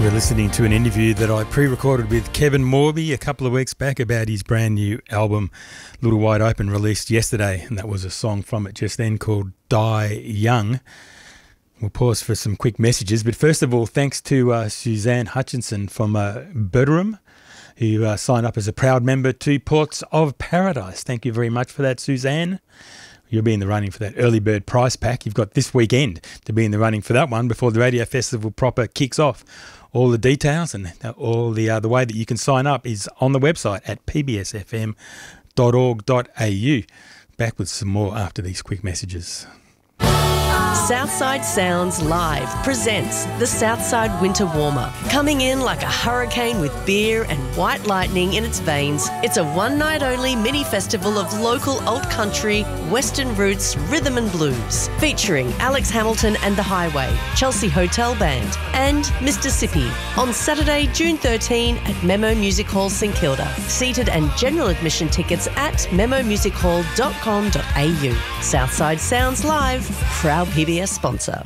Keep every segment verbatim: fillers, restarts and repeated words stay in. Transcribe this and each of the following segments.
We're listening to an interview that I pre-recorded with Kevin Morby a couple of weeks back about his brand new album, Little Wide Open, released yesterday, and that was a song from it just then called Die Young. We'll pause for some quick messages, but first of all, thanks to uh, Suzanne Hutchinson from uh, Berderum, who uh, signed up as a proud member to Ports of Paradise. Thank you very much for that, Suzanne. You'll be in the running for that early bird prize pack. You've got this weekend to be in the running for that one before the radio festival proper kicks off. All the details and all the uh, the way that you can sign up is on the website at p b s f m dot org dot a u. Back with some more after these quick messages. Southside Sounds Live presents the Southside Winter Warm-Up. Coming in like a hurricane with beer and white lightning in its veins, it's a one-night-only mini-festival of local alt country, western roots, rhythm and blues, featuring Alex Hamilton and The Highway, Chelsea Hotel Band and Mississippi on Saturday, June thirteenth at Memo Music Hall, St Kilda. Seated and general admission tickets at memo music hall dot com dot a u. Southside Sounds Live, proud P B S sponsor.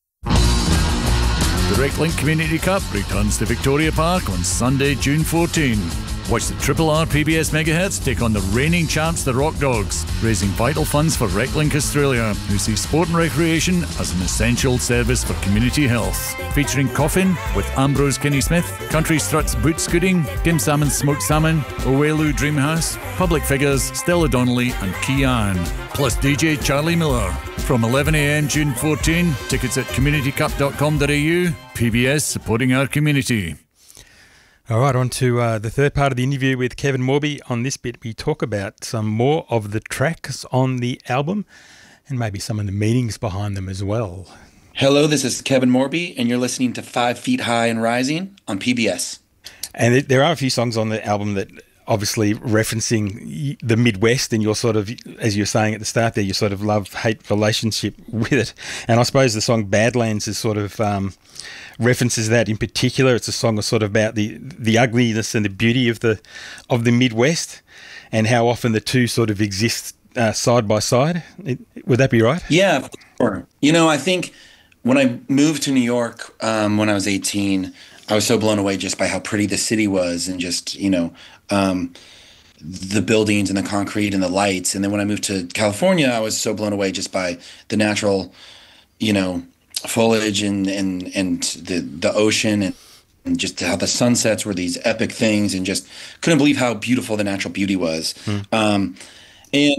The RecLink Community Cup returns to Victoria Park on Sunday, June fourteenth. Watch the Triple R P B S Megahertz take on the reigning champs, the Rock Dogs, raising vital funds for RecLink Australia, who see sport and recreation as an essential service for community health. Featuring Coffin with Ambrose Kinney-Smith, Country Struts Boot Scooting, Kim Salmon's Smoked Salmon, Owelu Dreamhouse, Public Figures, Stella Donnelly and Kian, plus D J Charlie Miller. From eleven a m June fourteenth, tickets at community cup dot com dot a u. P B S supporting our community. All right, on to uh, the third part of the interview with Kevin Morby. On this bit, we talk about some more of the tracks on the album and maybe some of the meanings behind them as well. Hello, this is Kevin Morby, and you're listening to Five Feet High and Rising on P B S. And it, there are a few songs on the album that obviously referencing the Midwest and your sort of, as you were saying at the start there, your sort of love-hate relationship with it. And I suppose the song Badlands is sort of um, references that in particular. It's a song sort of about the the ugliness and the beauty of the of the Midwest and how often the two sort of exist uh, side by side. It, would that be right? Yeah, sure. You know, I think when I moved to New York um, when I was eighteen, I was so blown away just by how pretty the city was and just, you know, um, the buildings and the concrete and the lights. And then when I moved to California, I was so blown away just by the natural, you know, foliage and, and, and the, the ocean and, and just how the sunsets were these epic things and just couldn't believe how beautiful the natural beauty was. Mm. Um, and